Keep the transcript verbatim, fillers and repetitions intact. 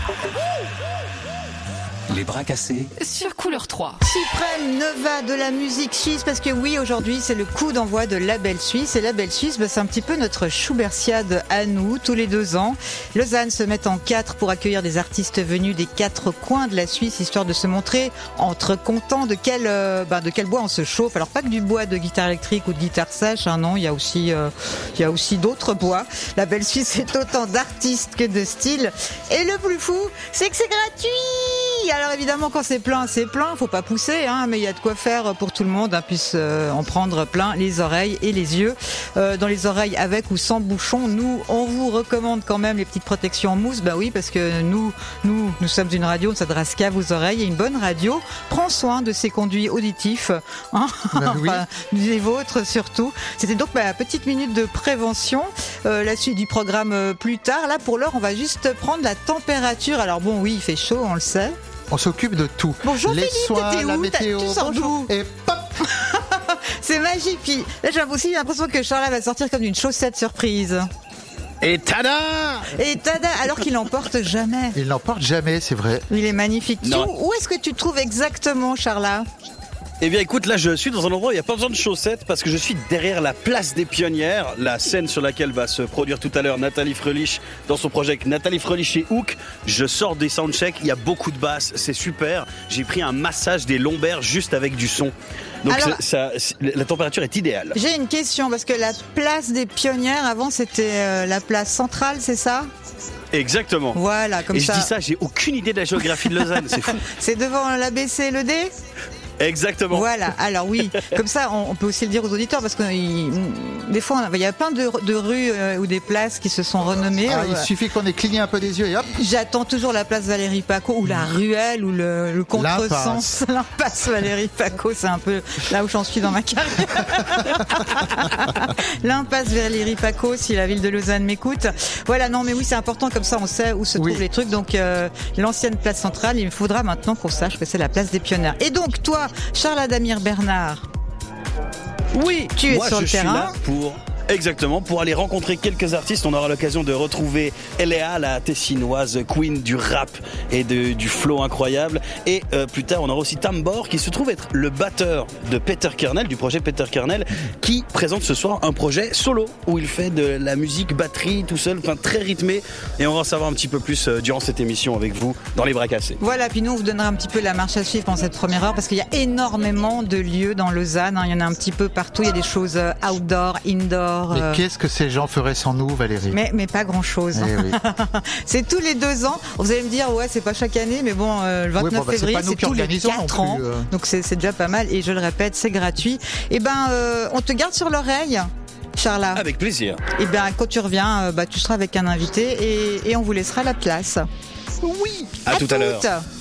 Les bras cassés sur Couleur trois. Suprême Nova de la musique suisse, parce que oui, aujourd'hui c'est le coup d'envoi de Label Suisse. Et Label Suisse, bah, c'est un petit peu notre Schubertiade à nous, tous les deux ans. Lausanne se met en quatre pour accueillir des artistes venus des quatre coins de la Suisse, histoire de se montrer entre contents de quel, euh, bah, de quel bois on se chauffe. Alors pas que du bois de guitare électrique ou de guitare sèche, hein, non, il y a aussi, euh, il y a aussi d'autres bois. Label Suisse, c'est autant d'artistes que de styles. Et le plus fou, c'est que c'est gratuit. Alors évidemment, quand c'est plein, c'est plein, faut pas pousser, hein, mais il y a de quoi faire pour tout le monde, hein, puisse euh, en prendre plein les oreilles et les yeux. Euh, dans les oreilles avec ou sans bouchon, nous, on vous recommande quand même les petites protections en mousse, bah oui, parce que nous, nous, nous sommes une radio, on s'adresse qu'à vos oreilles, et une bonne radio prend soin de ses conduits auditifs, hein, bah oui. enfin, les vôtres surtout. C'était donc ma petite minute de prévention. Euh, la suite du programme euh, plus tard. Là, pour l'heure, on va juste prendre la température. Alors bon, oui, il fait chaud, on le sait. On s'occupe de tout. Bonjour les Philippe, soins, t'étais la où? météo, Tu sors bonjour. d'où? Et pop. C'est magique. Puis là, j'ai aussi l'impression que Charles va sortir comme d'une chaussette surprise. Et tada! Et tada, alors qu'il n'emporte jamais. Il n'emporte jamais, c'est vrai. Il est magnifique. Non. Où, où est-ce que tu te trouves exactement, Charles? Eh bien écoute, là je suis dans un endroit où il n'y a pas besoin de chaussettes parce que je suis derrière la place des Pionnières, la scène sur laquelle va se produire tout à l'heure Nathalie Fröhlich dans son projet Nathalie Fröhlich chez Hook. Je sors des soundchecks, il y a beaucoup de basses, c'est super. J'ai pris un massage des lombaires juste avec du son. Donc Alors, ça, ça, la température est idéale. J'ai une question, parce que la place des Pionnières, avant, c'était euh, la place centrale, c'est ça? Exactement. Voilà, comme Et ça. je dis ça, j'ai aucune idée de la géographie de Lausanne, c'est fou. C'est devant l'A B C et le D? Exactement. Voilà, alors oui, comme ça on, on peut aussi le dire aux auditeurs, parce que il, des fois il y a plein de, de rues euh, ou des places qui se sont renommées. Ah, euh, il suffit qu'on ait cligné un peu des yeux et hop. J'attends toujours la place Valérie Paco ou la ruelle ou le, le contresens. L'impasse Valérie Paco, c'est un peu là où j'en suis dans ma carrière. L'impasse Valérie Paco, si la ville de Lausanne m'écoute. Voilà, non mais oui, c'est important, comme ça on sait où se Oui. trouvent les trucs. Donc euh, l'ancienne place centrale, il me faudra maintenant qu'on sache que c'est la place des Pionnières. Et donc toi, Charles Adamir Bernard, Oui, tu es moi, sur je le suis terrain. là pour... Exactement, pour aller rencontrer quelques artistes. On aura l'occasion de retrouver Eléa, la tessinoise queen du rap et de, du flow incroyable. Et euh, plus tard, on aura aussi Tambor, qui se trouve être le batteur de Peter Kernel, du projet Peter Kernel, qui présente ce soir un projet solo, où il fait de la musique batterie tout seul, enfin très rythmé. Et on va en savoir un petit peu plus euh, durant cette émission avec vous, dans les bras cassés. Voilà, puis nous on vous donnera un petit peu la marche à suivre pendant cette première heure, parce qu'il y a énormément de lieux dans Lausanne, hein. Il y en a un petit peu partout, il y a des choses euh, outdoor, indoor. Mais euh, qu'est-ce que ces gens feraient sans nous, Valérie? Mais, mais pas grand chose. Eh oui. C'est tous les deux ans. Vous allez me dire, ouais, c'est pas chaque année, mais bon, euh, le vingt-neuf Oui, bon, bah, c'est février, pas nous c'est qui tous les organisons non quatre ans. plus, euh. Donc c'est, c'est déjà pas mal. Et je le répète, c'est gratuit. Et ben, euh, on te garde sur l'oreille, Charla. Avec plaisir. Et ben, quand tu reviens, euh, bah, tu seras avec un invité et, et on vous laissera la place. Oui. À tout à l'heure. toutes.